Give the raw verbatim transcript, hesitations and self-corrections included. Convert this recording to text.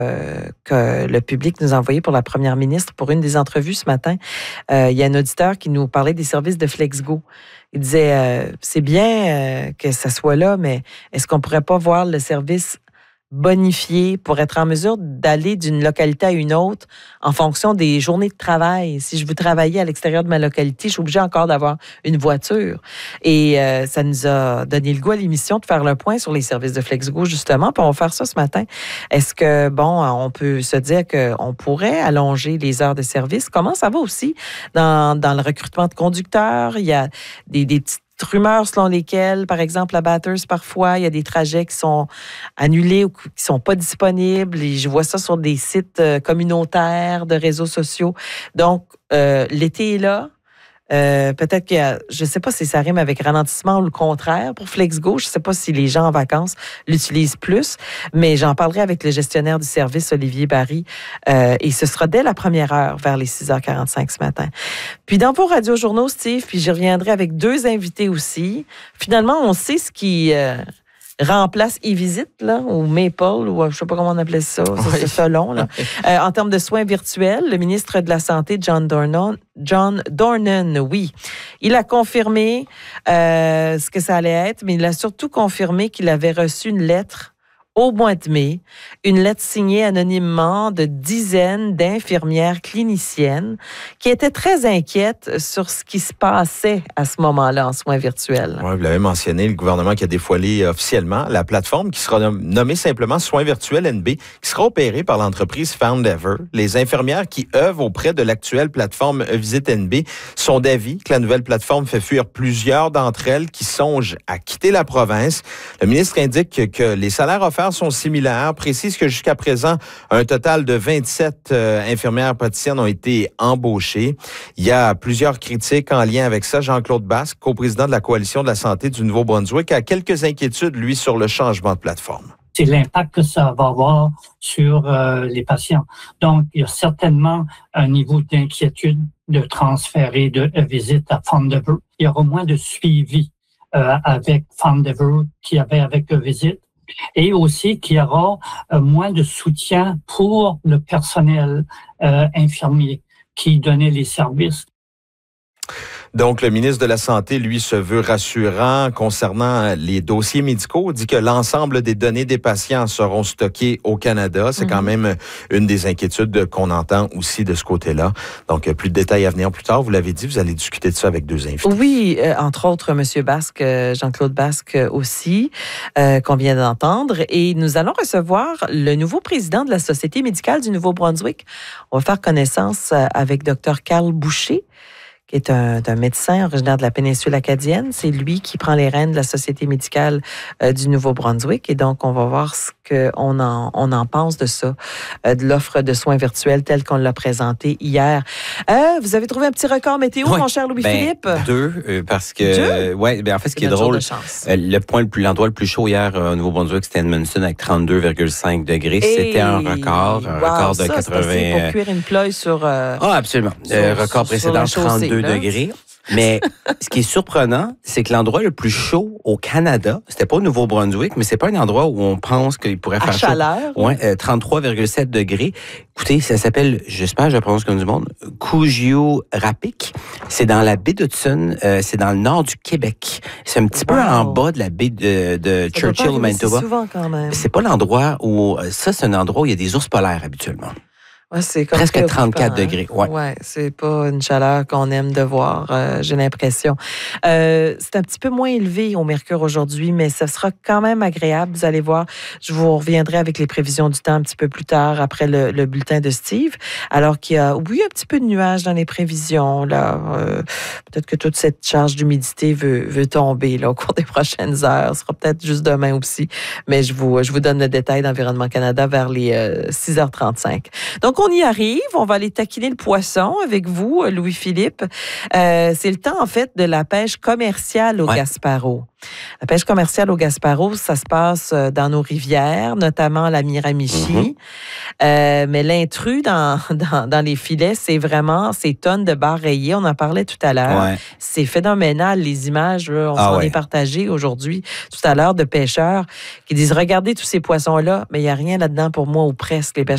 Euh, que le public nous a envoyé pour la première ministre pour une des entrevues ce matin. Euh, il y a un auditeur qui nous parlait des services de FlexGo. Il disait, euh, c'est bien euh, que ça soit là, mais est-ce qu'on pourrait pas voir le service bonifié pour être en mesure d'aller d'une localité à une autre en fonction des journées de travail? Si je veux travailler à l'extérieur de ma localité, je suis obligée encore d'avoir une voiture. Et euh, ça nous a donné le goût à l'émission de faire le point sur les services de FlexGo, justement. Puis on va faire ça ce matin. Est-ce que, bon, on peut se dire qu'on pourrait allonger les heures de service? Comment ça va aussi dans, dans le recrutement de conducteurs? Il y a des, des petites rumeurs selon lesquelles, par exemple, à Bathurst, parfois, il y a des trajets qui sont annulés ou qui ne sont pas disponibles. Et je vois ça sur des sites communautaires de réseaux sociaux. Donc, euh, l'été est là. Euh, peut-être que, je ne sais pas si ça rime avec ralentissement ou le contraire pour FlexGo. Je ne sais pas si les gens en vacances l'utilisent plus, mais j'en parlerai avec le gestionnaire du service, Olivier Barry, euh, et ce sera dès la première heure, vers les six heures quarante-cinq ce matin. Puis dans vos radiojournaux, Steve, puis je reviendrai avec deux invités aussi. Finalement, on sait ce qui... Euh, remplace e-visite, là, ou Maple, ou je ne sais pas comment on appelait ça, ça oui. C'est ça long, là. Euh, en termes de soins virtuels, le ministre de la Santé, John Dornan, John Dornan, oui, il a confirmé euh, ce que ça allait être, mais il a surtout confirmé qu'il avait reçu une lettre au mois de mai, une lettre signée anonymement de dizaines d'infirmières cliniciennes qui étaient très inquiètes sur ce qui se passait à ce moment-là en soins virtuels. Oui, vous l'avez mentionné, le gouvernement qui a dévoilé officiellement la plateforme qui sera nommée simplement Soins virtuels N B, qui sera opérée par l'entreprise Foundever. Les infirmières qui œuvrent auprès de l'actuelle plateforme Visite N B sont d'avis que la nouvelle plateforme fait fuir plusieurs d'entre elles qui songent à quitter la province. Le ministre indique que, que les salaires offerts sont similaires, précise que jusqu'à présent, un total de vingt-sept euh, infirmières praticiennes ont été embauchées. Il y a plusieurs critiques en lien avec ça. Jean-Claude Basque, coprésident de la Coalition de la santé du Nouveau-Brunswick, a quelques inquiétudes, lui, sur le changement de plateforme. C'est l'impact que ça va avoir sur euh, les patients. Donc, il y a certainement un niveau d'inquiétude de transférer de euh, visite à Foundever. Il y aura moins de suivi euh, avec Foundever qu'il y avait avec euh, visite. Et aussi qu'il y aura euh, moins de soutien pour le personnel euh, infirmier qui donnait les services. Donc, le ministre de la Santé, lui, se veut rassurant concernant les dossiers médicaux. Il dit que l'ensemble des données des patients seront stockées au Canada. C'est mm-hmm. quand même une des inquiétudes qu'on entend aussi de ce côté-là. Donc, plus de détails à venir plus tard. Vous l'avez dit, vous allez discuter de ça avec deux invités. Oui, euh, entre autres, M. Basque, Jean-Claude Basque aussi, euh, qu'on vient d'entendre. Et nous allons recevoir le nouveau président de la Société médicale du Nouveau-Brunswick. On va faire connaissance avec Dr Carl Boucher, qui est un, un médecin originaire de la péninsule acadienne. C'est lui qui prend les rênes de la Société médicale euh, du Nouveau-Brunswick. Et donc, on va voir ce qu'on en, on en pense de ça, euh, de l'offre de soins virtuels telle qu'on l'a présentée hier. Euh, vous avez trouvé un petit record météo, oui, mon cher Louis-Philippe? Ben, deux, euh, parce que... Deux? Ouais, ben, en fait, ce qui est drôle, euh, le point le plus, l'endroit le plus chaud hier euh, au Nouveau-Brunswick, c'était Edmundston avec trente-deux virgule cinq degrés. Et c'était un record, un wow, record de ça, quatre-vingts... C'est pour cuire une ploie sur... Euh, ah, absolument. Sur, euh, record précédent, trente-deux degrés. Mais ce qui est surprenant, c'est que l'endroit le plus chaud au Canada, c'était pas au Nouveau-Brunswick, mais c'est pas un endroit où on pense qu'il pourrait faire à chaud. Chaleur. Ouais, euh, trente-trois virgule sept degrés. Écoutez, ça s'appelle, j'espère, je prononce comme du monde, Cougio-Rapik. C'est dans la baie d'Hudson, euh, c'est dans le nord du Québec. C'est un petit wow. peu en bas de la baie de, de Churchill, Manitoba. Souvent quand même. C'est pas l'endroit où, ça, c'est un endroit où il y a des ours polaires habituellement. Ouais, c'est comme presque trente-quatre hein? degrés. Ouais, ouais, c'est pas une chaleur qu'on aime de voir, euh, j'ai l'impression. Euh, c'est un petit peu moins élevé au mercure aujourd'hui, mais ça sera quand même agréable. Vous allez voir, je vous reviendrai avec les prévisions du temps un petit peu plus tard après le, le bulletin de Steve. Alors qu'il y a, oui, un petit peu de nuages dans les prévisions. Là, euh, peut-être que toute cette charge d'humidité veut, veut tomber là au cours des prochaines heures. Ce sera peut-être juste demain aussi, mais je vous, je vous donne le détail d'Environnement Canada vers les euh, six heures trente-cinq. Donc on y arrive, on va aller taquiner le poisson avec vous, Louis-Philippe. Euh, c'est le temps, en fait, de la pêche commerciale au ouais. Gasparo. La pêche commerciale au Gasparo, ça se passe dans nos rivières, notamment la Miramichi. Mm-hmm. Euh, mais l'intrus dans, dans, dans les filets, c'est vraiment ces tonnes de barres rayées. On en parlait tout à l'heure. Ouais. C'est phénoménal, les images. Là, on ah s'en ouais. est partagé aujourd'hui, tout à l'heure, de pêcheurs qui disent, regardez tous ces poissons-là, mais il n'y a rien là-dedans pour moi ou presque. Les pêcheurs